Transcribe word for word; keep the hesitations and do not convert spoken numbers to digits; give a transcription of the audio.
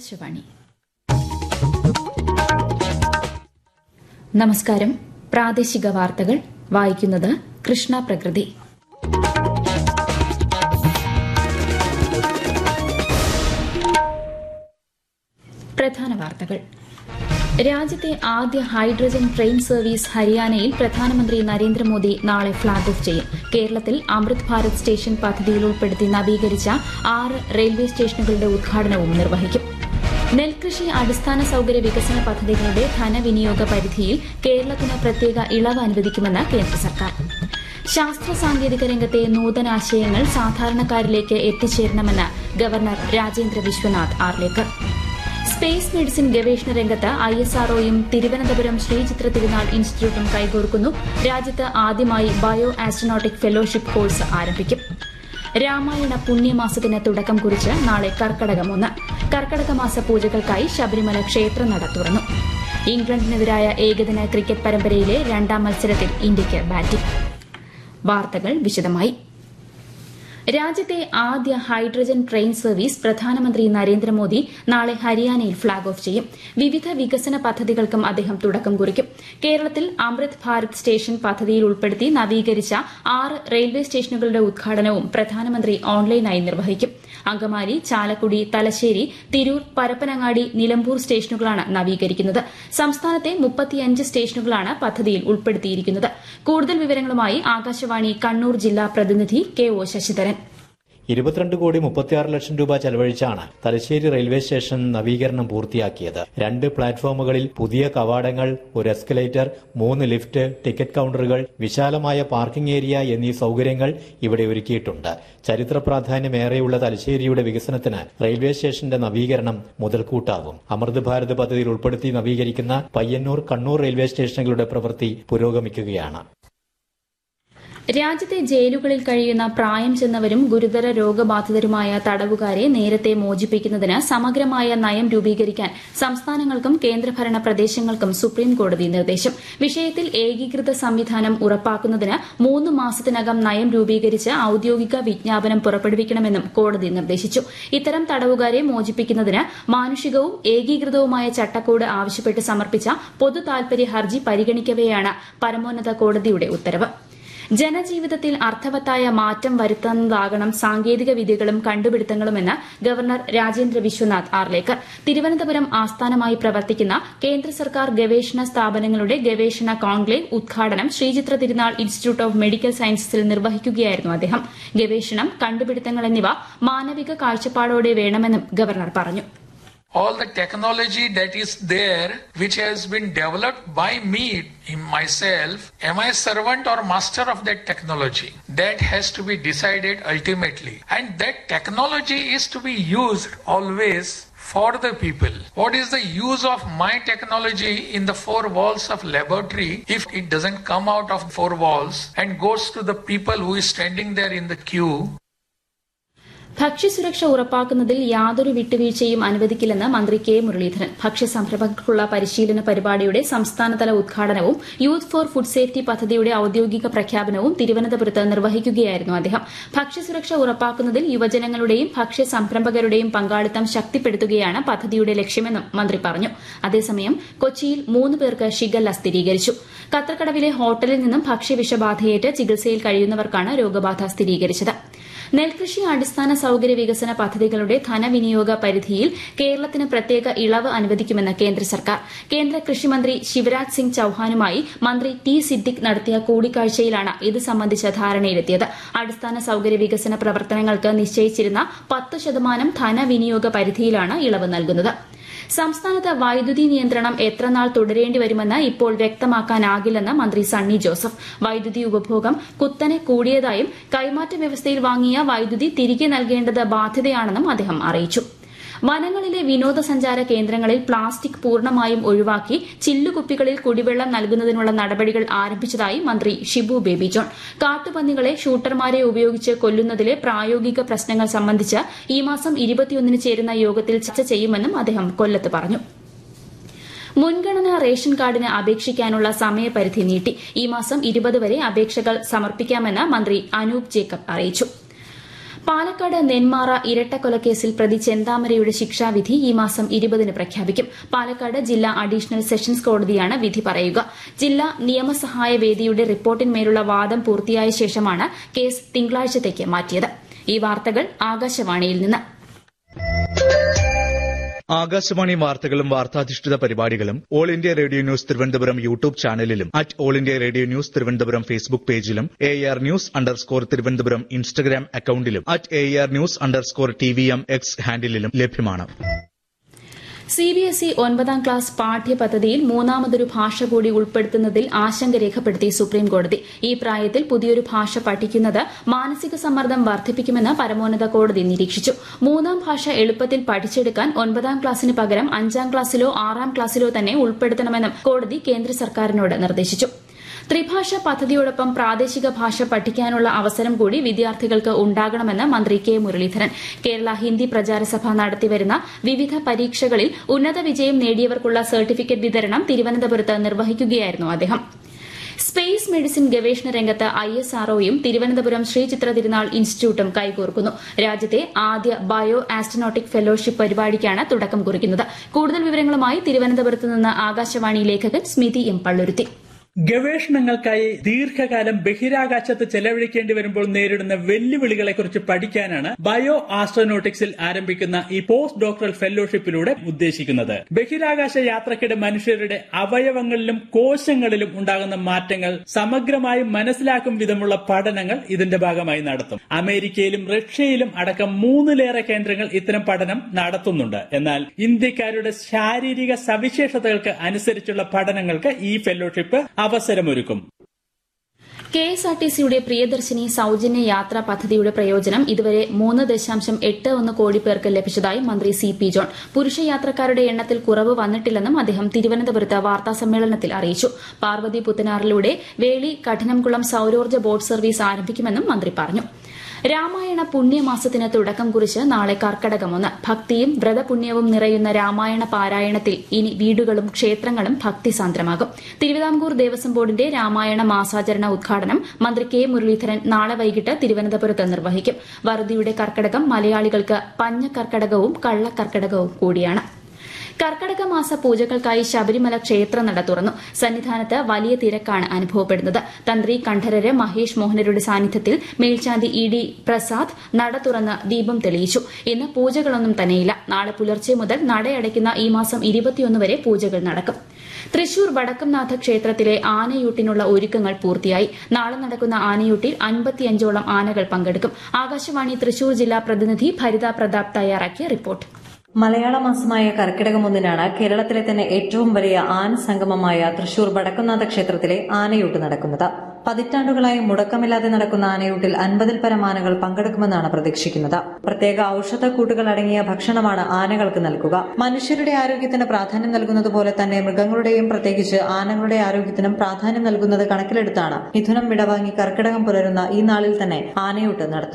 ആകാശവാണി. നമസ്കാരം. പ്രാദേശിക വാർത്തകൾ വായിക്കുന്നത് കൃഷ്ണ പ്രകൃതി. പ്രധാന വാർത്തകൾ. രാജ്യത്തെ ആദ്യ ഹൈഡ്രജൻ ട്രെയിൻ സർവീസ് ഹരിയാനയിൽ പ്രധാനമന്ത്രി നരേന്ദ്രമോദി നാളെ ഫ്ളാഗ് ഓഫ് ചെയ്യും. കേരളത്തിൽ അമൃത് ഭാരത് സ്റ്റേഷൻ പദ്ധതിയിൽ ഉൾപ്പെടുത്തി നവീകരിച്ച ആറ് റെയിൽവേ സ്റ്റേഷനുകളുടെ ഉദ്ഘാടനവും നിർവഹിക്കും. നെൽകൃഷി അടിസ്ഥാന സൌകര്യ വികസന പദ്ധതികളുടെ ധനവിനിയോഗ പരിധിയിൽ കേരളത്തിന് പ്രത്യേക ഇളവ് അനുവദിക്കുമെന്ന് കേന്ദ്ര സർക്കാർ. ശാസ്ത്ര സാങ്കേതിക രംഗത്തെ നൂതനാശയങ്ങൾ സാധാരണക്കാരിലേക്ക് എത്തിച്ചേരണമെന്ന് governor Rajendra Vishwanath Arlekar. Space medicine ഗവേഷണ രംഗത്ത് ഐ എസ് ആർഒയും തിരുവനന്തപുരം ശ്രീചിത്ര തിരുനാൾ ഇൻസ്റ്റിറ്റ്യൂട്ടും കൈകോർക്കുന്നു. രാജ്യത്ത് ആദ്യമായി ബയോ ആസ്ട്രോനോട്ടിക് ഫെലോഷിപ്പ് കോഴ്സ് ആരംഭിക്കും. രാമായണ പുണ്യമാസത്തിന് തുടക്കം കുറിച്ച് നാളെ കർക്കടകം ഒന്ന്. കർക്കടക മാസ പൂജകൾക്കായി ശബരിമല ക്ഷേത്രനട തുറന്നു. ഇംഗ്ലണ്ടിനെതിരായ ഏകദിന ക്രിക്കറ്റ് പരമ്പരയിലെ രണ്ടാം മത്സരത്തിൽ ഇന്ത്യയ്ക്ക് ബാറ്റിംഗ്. വാർത്തകൾ വിശദമായി. രാജ്യത്തെ ആദ്യ ഹൈഡ്രജൻ ട്രെയിൻ സർവീസ് പ്രധാനമന്ത്രി നരേന്ദ്രമോദി നാളെ ഹരിയാനയിൽ ഫ്ളാഗ് ഓഫ് ചെയ്യും. വിവിധ വികസന പദ്ധതികൾക്കും അദ്ദേഹം തുടക്കം കുറിക്കും. കേരളത്തിൽ അമൃത് ഭാരത് സ്റ്റേഷൻ പദ്ധതിയിൽ ഉൾപ്പെടുത്തി നവീകരിച്ച ആറ് റെയിൽവേ സ്റ്റേഷനുകളുടെ ഉദ്ഘാടനവും പ്രധാനമന്ത്രി ഓൺലൈനായി നിർവഹിക്കും. അങ്കമാലി, ചാലക്കുടി, തലശ്ശേരി, തിരൂർ, പരപ്പനങ്ങാടി, നിലമ്പൂർ സ്റ്റേഷനുകളാണ് നവീകരിക്കുന്നത്. സംസ്ഥാനത്തെ മുപ്പത്തിയഞ്ച് സ്റ്റേഷനുകളാണ് പദ്ധതിയിൽ ഉൾപ്പെടുത്തിയിരിക്കുന്നത്. കൂടുതൽ വിവരങ്ങളുമായി ആകാശവാണി കണ്ണൂർ ജില്ലാ പ്രതിനിധി കെ ഒ ശശിധരൻ. ഇരുപത്തിരണ്ട് കോടി മുപ്പത്തിയാറ് ലക്ഷം രൂപ ചെലവഴിച്ചാണ് തലശ്ശേരി റെയിൽവേ സ്റ്റേഷൻ നവീകരണം പൂർത്തിയാക്കിയത്. രണ്ട് പ്ലാറ്റ്ഫോമുകളിൽ പുതിയ കവാടങ്ങൾ, ഒരു എസ്കലേറ്റർ, മൂന്ന് ലിഫ്റ്റ്, ടിക്കറ്റ് കൌണ്ടറുകൾ, വിശാലമായ പാർക്കിംഗ് ഏരിയ എന്നീ സൌകര്യങ്ങൾ ഇവിടെ ഒരുക്കിയിട്ടുണ്ട്. ചരിത്ര പ്രാധാന്യമേറെയുള്ള തലശ്ശേരിയുടെ വികസനത്തിന് റെയിൽവേ സ്റ്റേഷന്റെ നവീകരണം മുതൽക്കൂട്ടാകും. അമൃത് ഭാരത് പദ്ധതിയിൽ ഉൾപ്പെടുത്തി നവീകരിക്കുന്ന പയ്യന്നൂർ, കണ്ണൂർ റെയിൽവേ സ്റ്റേഷനുകളുടെ പ്രവൃത്തി പുരോഗമിക്കുകയാണ്. രാജ്യത്തെ ജയിലുകളിൽ കഴിയുന്ന പ്രായം ചെന്നവരും ഗുരുതര രോഗബാധിതരുമായ തടവുകാരെ നേരത്തെ മോചിപ്പിക്കുന്നതിന് സമഗ്രമായ നയം രൂപീകരിക്കാൻ സംസ്ഥാനങ്ങൾക്കും കേന്ദ്രഭരണ പ്രദേശങ്ങൾക്കും സുപ്രീംകോടതി നിർദ്ദേശം. വിഷയത്തിൽ ഏകീകൃത സംവിധാനം ഉറപ്പാക്കുന്നതിന് മൂന്ന് മാസത്തിനകം നയം രൂപീകരിച്ച് ഔദ്യോഗിക വിജ്ഞാപനം പുറപ്പെടുവിക്കണമെന്നും കോടതി നിർദ്ദേശിച്ചു. ഇത്തരം തടവുകാരെ മോചിപ്പിക്കുന്നതിന് മാനുഷികവും ഏകീകൃതവുമായ ചട്ടക്കൂട് ആവശ്യപ്പെട്ട് സമർപ്പിച്ച പൊതു താൽപര്യ ഹർജി പരിഗണിക്കവെയാണ് പരമോന്നത കോടതിയുടെ ഉത്തരവ്. ജനജീവിതത്തിൽ അർത്ഥവത്തായ മാറ്റം വരുത്തുന്നതാകണം സാങ്കേതിക വിദ്യകളും കണ്ടുപിടുത്തങ്ങളുമെന്ന് ഗവർണർ രാജേന്ദ്ര വിശ്വനാഥ് ആർലേക്കർ. തിരുവനന്തപുരം ആസ്ഥാനമായി പ്രവർത്തിക്കുന്ന കേന്ദ്ര സർക്കാർ ഗവേഷണ സ്ഥാപനങ്ങളുടെ ഗവേഷണ കോൺക്ലേവ് ഉദ്ഘാടനം ശ്രീചിത്ര തിരുനാൾ ഇൻസ്റ്റിറ്റ്യൂട്ട് ഓഫ് മെഡിക്കൽ സയൻസസിൽ നിർവഹിക്കുകയായിരുന്നു അദ്ദേഹം. ഗവേഷണം, കണ്ടുപിടുത്തങ്ങൾ എന്നിവ മാനവിക കാഴ്ചപ്പാടോടെ വേണമെന്നും ഗവർണർ പറഞ്ഞു. All the technology that is there, which has been developed by me, myself, am I servant or master of that technology? That has to be decided ultimately. And that technology is to be used always for the people. What is the use of my technology in the four walls of laboratory if it doesn't come out of four walls and goes to the people who is standing there in the queue? ഭക്ഷ്യസുരക്ഷ ഉറപ്പാക്കുന്നതിൽ യാതൊരു വിട്ടുവീഴ്ചയും അനുവദിക്കില്ലെന്ന് മന്ത്രി K Muraleedharan. ഭക്ഷ്യസംരംഭകർക്കുള്ള പരിശീലന പരിപാടിയുടെ സംസ്ഥാനതല ഉദ്ഘാടനവും youth for food safety പദ്ധതിയുടെ ഔദ്യോഗിക പ്രഖ്യാപനവും തിരുവനന്തപുരത്ത് നിർവഹിക്കുകയായിരുന്നു അദ്ദേഹം. ഭക്ഷ്യസുരക്ഷ ഉറപ്പാക്കുന്നതിൽ യുവജനങ്ങളുടെയും ഭക്ഷ്യസംരംഭകരുടെയും പങ്കാളിത്തം ശക്തിപ്പെടുത്തുകയാണ് പദ്ധതിയുടെ ലക്ഷ്യമെന്നും മന്ത്രി പറഞ്ഞു. അതേസമയം കൊച്ചിയിൽ മൂന്ന് പേർക്ക് ഷിഗല്ല സ്ഥിരീകരിച്ചു. കത്തർക്കടവിലെ ഹോട്ടലിൽ നിന്നും ഭക്ഷ്യവിഷബാധയേറ്റ് ചികിത്സയിൽ കഴിയുന്നവർക്കാണ് രോഗബാധ സ്ഥിരീകരിച്ചത്. നെൽകൃഷി അടിസ്ഥാന സൌകര്യ വികസന പദ്ധതികളുടെ ധനവിനിയോഗ പരിധിയിൽ കേരളത്തിന് പ്രത്യേക ഇളവ് അനുവദിക്കുമെന്ന് കേന്ദ്ര സർക്കാർ. കേന്ദ്ര കൃഷിമന്ത്രി ശിവരാജ് സിംഗ് ചൌഹാനുമായി മന്ത്രി ടി സിദ്ദിഖ് നടത്തിയ കൂടിക്കാഴ്ചയിലാണ് ഇത് സംബന്ധിച്ച ധാരണയിലെത്തിയത്. അടിസ്ഥാന സൌകര്യ വികസന പ്രവർത്തനങ്ങൾക്ക് നിശ്ചയിച്ചിരുന്ന പത്ത് ശതമാനം ധനവിനിയോഗ പരിധിയിലാണ് ഇളവ് നൽകുന്നത്. സംസ്ഥാനത്ത് വൈദ്യുതി നിയന്ത്രണം എത്രനാൾ തുടരേണ്ടി വരുമെന്ന് ഇപ്പോൾ വ്യക്തമാക്കാനാകില്ലെന്ന് മന്ത്രി സണ്ണി ജോസഫ്. വൈദ്യുതി ഉപഭോഗം കുത്തനെ കൂടിയതായും കൈമാറ്റ വ്യവസ്ഥയിൽ വാങ്ങിയ വൈദ്യുതി തിരികെ നൽകേണ്ടത് ബാധ്യതയാണെന്നും അദ്ദേഹം അറിയിച്ചു. വനങ്ങളിലെ വിനോദസഞ്ചാര കേന്ദ്രങ്ങളിൽ പ്ലാസ്റ്റിക് പൂർണ്ണമായും ഒഴിവാക്കി ചില്ലുകുപ്പികളിൽ കുടിവെള്ളം നൽകുന്നതിനുള്ള നടപടികൾ ആരംഭിച്ചതായി മന്ത്രി ഷിബു ബേബി ജോൺ. കാട്ടുപന്നികളെ ഷൂട്ടർമാരെ ഉപയോഗിച്ച് കൊല്ലുന്നതിലെ പ്രായോഗിക പ്രശ്നങ്ങൾ സംബന്ധിച്ച് ഈ മാസം ഇരുപത്തിയൊന്നിന് ചേരുന്ന യോഗത്തിൽ ചർച്ച ചെയ്യുമെന്നും അദ്ദേഹം കൊല്ലത്ത് പറഞ്ഞു. മുൻഗണനാ റേഷൻ കാർഡിന് അപേക്ഷിക്കാനുള്ള സമയപരിധി നീട്ടി. ഈ മാസം ഇരുപത് വരെ അപേക്ഷകൾ സമർപ്പിക്കാമെന്ന് മന്ത്രി അനൂപ് ജേക്കബ് അറിയിച്ചു. പാലക്കാട് നെന്മാറ ഇരട്ടക്കൊലക്കേസിൽ പ്രതി ചെന്താമരയുടെ ശിക്ഷാവിധി ഈ മാസം ഇരുപതിന് പ്രഖ്യാപിക്കും. പാലക്കാട് ജില്ലാ അഡീഷണൽ സെഷൻസ് കോടതിയാണ് വിധി പറയുക. ജില്ലാ നിയമസഹായ വേദിയുടെ റിപ്പോർട്ടിന്മേലുള്ള വാദം പൂർത്തിയായ ശേഷമാണ് കേസ് തിങ്കളാഴ്ചത്തേക്ക് മാറ്റിയത്. ഈ വാർത്തകൾ ആകാശവാണിയിൽ നിന്ന്. ആകാശവാണി വാർത്തകളും വാർത്താധിഷ്ഠിത പരിപാടികളും all India radio news Thiruvananthapuram YouTube ചാനലിലും at all India radio news Thiruvananthapuram Facebook പേജിലും A R news underscore Thiruvananthapuram Instagram അക്കൌണ്ടിലും at A R news underscore T V M X ഹാൻഡിലും ലഭ്യമാണ്. സിബിഎസ്ഇ ഒൻപതാം ക്ലാസ് പാഠ്യപദ്ധതിയിൽ മൂന്നാമതൊരു ഭാഷ കൂടി ഉൾപ്പെടുത്തുന്നതിൽ ആശങ്ക രേഖപ്പെടുത്തി സുപ്രീംകോടതി. ഈ പ്രായത്തിൽ പുതിയൊരു ഭാഷ പഠിക്കുന്നത് മാനസിക സമ്മർദ്ദം വർദ്ധിപ്പിക്കുമെന്ന് പരമോന്നത കോടതി നിരീക്ഷിച്ചു. മൂന്നാം ഭാഷ എളുപ്പത്തിൽ പഠിച്ചെടുക്കാൻ ഒൻപതാം ക്ലാസിന് പകരം അഞ്ചാം ക്ലാസിലോ ആറാം ക്ലാസിലോ തന്നെ ഉൾപ്പെടുത്തണമെന്നും കോടതി കേന്ദ്ര സർക്കാരിനോട് നിർദ്ദേശിച്ചു. ത്രിഭാഷ പദ്ധതിയോടൊപ്പം പ്രാദേശിക ഭാഷ പഠിക്കാനുള്ള അവസരം കൂടി വിദ്യാർത്ഥികൾക്ക് ഉണ്ടാകണമെന്ന് മന്ത്രി കെ മുരളീധരൻ. കേരള ഹിന്ദി പ്രചാരസഭ നടത്തിവരുന്ന വിവിധ പരീക്ഷകളിൽ ഉന്നത വിജയം നേടിയവർക്കുള്ള സർട്ടിഫിക്കറ്റ് വിതരണം തിരുവനന്തപുരത്ത് നിർവഹിക്കുകയായിരുന്നു അദ്ദേഹം. സ്പേസ് മെഡിസിൻ ഗവേഷണ രംഗത്ത് ഐ എസ് ആർഒയും തിരുവനന്തപുരം ശ്രീചിത്ര തിരുനാൾ ഇൻസ്റ്റിറ്റ്യൂട്ടും കൈകോർക്കുന്നു. രാജ്യത്തെ ആദ്യ ബയോ ആസ്ട്രോനോട്ടിക് ഫെലോഷിപ്പ് പരിപാടിക്കാണ് തുടക്കം കുറിക്കുന്നത്. കൂടുതൽ വിവരങ്ങളുമായി തിരുവനന്തപുരത്ത് നിന്ന് ആകാശവാണി ലേഖകൻ സ്മിതി എം പള്ളുരുത്തി. ഗവേഷണങ്ങൾക്കായി ദീർഘകാലം ബഹിരാകാശത്ത് ചെലവഴിക്കേണ്ടി വരുമ്പോൾ നേരിടുന്ന വെല്ലുവിളികളെക്കുറിച്ച് പഠിക്കാനാണ് ബയോ ആസ്ട്രോനോട്ടിക്സിൽ ആരംഭിക്കുന്ന ഈ പോസ്റ്റ് ഡോക്ടറൽ ഫെലോഷിപ്പിലൂടെ ഉദ്ദേശിക്കുന്നത്. ബഹിരാകാശ യാത്രക്കിടെ മനുഷ്യരുടെ അവയവങ്ങളിലും കോശങ്ങളിലും ഉണ്ടാകുന്ന മാറ്റങ്ങൾ സമഗ്രമായി മനസ്സിലാക്കും വിധമുള്ള പഠനങ്ങൾ ഇതിന്റെ ഭാഗമായി നടത്തും. അമേരിക്കയിലും റഷ്യയിലും അടക്കം മൂന്നിലേറെ കേന്ദ്രങ്ങൾ ഇത്തരം പഠനം നടത്തുന്നുണ്ട്. എന്നാൽ ഇന്ത്യക്കാരുടെ ശാരീരിക സവിശേഷതകൾക്ക് അനുസരിച്ചുള്ള പഠനങ്ങൾക്ക് ഈ fellowship അവസരമൊരുക്കും. K S R T സിയുടെ പ്രിയദർശിനി സൌജന്യ യാത്രാ പദ്ധതിയുടെ പ്രയോജനം ഇതുവരെ മൂന്ന് ദശാംശം എട്ട് ഒന്ന് കോടി പേർക്ക് ലഭിച്ചതായി മന്ത്രി സി പി ജോൺ. പുരുഷ യാത്രക്കാരുടെ എണ്ണത്തിൽ കുറവ് വന്നിട്ടില്ലെന്നും അദ്ദേഹം തിരുവനന്തപുരത്ത് വാർത്താസമ്മേളനത്തിൽ അറിയിച്ചു. പാർവതി പുത്തനാറിലൂടെ വേളി കഠിനംകുളം സൌരോർജ്ജ ബോട്ട് സർവീസ് ആരംഭിക്കുമെന്നും മന്ത്രി പറഞ്ഞു. രാമായണ പുണ്യമാസത്തിന് തുടക്കം കുറിച്ച് നാളെ കർക്കടകമൊന്ന്. ഭക്തിയും വ്രതപുണ്യവും നിറയുന്ന രാമായണ പാരായണത്തിൽ ഇനി വീടുകളും ക്ഷേത്രങ്ങളും ഭക്തിസാന്ദ്രമാകും. തിരുവിതാംകൂർ ദേവസ്വം ബോർഡിന്റെ രാമായണ മാസാചരണ ഉദ്ഘാടനം മന്ത്രി കെ മുരളീധരൻ നാളെ വൈകിട്ട് തിരുവനന്തപുരത്ത് നിർവഹിക്കും. വറുതിയുടെ കർക്കടകം മലയാളികൾക്ക് പഞ്ഞക്കർക്കടകവും കള്ളക്കർക്കടകവും കൂടിയാണ്. കർക്കടക മാസ പൂജകൾക്കായി ശബരിമല ക്ഷേത്രനട തുറന്നു. സന്നിധാനത്ത് വലിയ തിരക്കാണ് അനുഭവപ്പെടുന്നത്. തന്ത്രി കണ്ഠരര് മഹേഷ് മോഹനരുടെ സാന്നിധ്യത്തിൽ മേൽശാന്തി ഇ ഡി പ്രസാദ് നട തുറന്ന് ദീപം തെളിയിച്ചു. ഇന്ന് പൂജകളൊന്നും തന്നെയില്ല. നാളെ പുലർച്ചെ മുതൽ നടയടയ്ക്കുന്ന ഈ മാസം ഇരുപത്തിയൊന്ന് വരെ പൂജകൾ നടക്കും. തൃശൂർ വടക്കംനാഥ ക്ഷേത്രത്തിലെ ആനയൂട്ടിനുള്ള ഒരുക്കങ്ങൾ പൂർത്തിയായി. നാളെ നടക്കുന്ന ആനയൂട്ടിൽ അൻപത്തിയഞ്ചോളം ആനകൾ പങ്കെടുക്കും. ആകാശവാണി തൃശൂർ ജില്ലാ പ്രതിനിധി ഭരിത പ്രതാപ് തയ്യാറാക്കിയ റിപ്പോർട്ട്. മലയാള മാസമായ കർക്കിടകം ഒന്നിനാണ് കേരളത്തിലെ തന്നെ ഏറ്റവും വലിയ ആന സംഗമമായ തൃശൂർ വടക്കുംനാഥ ക്ഷേത്രത്തിലെ ആനയൂട്ട് നടക്കുന്നത്. പതിറ്റാണ്ടുകളായി മുടക്കമില്ലാതെ നടക്കുന്ന ആനയൂട്ടിൽ അൻപതിൽ പരം ആനകൾ പങ്കെടുക്കുമെന്നാണ് പ്രതീക്ഷിക്കുന്നത്. പ്രത്യേക ഔഷധക്കൂട്ടുകൾ അടങ്ങിയ ഭക്ഷണമാണ് ആനകൾക്ക് നൽകുക. മനുഷ്യരുടെ ആരോഗ്യത്തിന് പ്രാധാന്യം നൽകുന്നതുപോലെ തന്നെ മൃഗങ്ങളുടെയും പ്രത്യേകിച്ച് ആനകളുടെ ആരോഗ്യത്തിനും പ്രാധാന്യം നൽകുന്നത് കണക്കിലെടുത്താണ് മിഥുനം വിടവാങ്ങി കർക്കിടകം പുലരുന്ന ഈ നാളിൽ തന്നെ ആനയൂട്ട് നടത്തുന്നത്.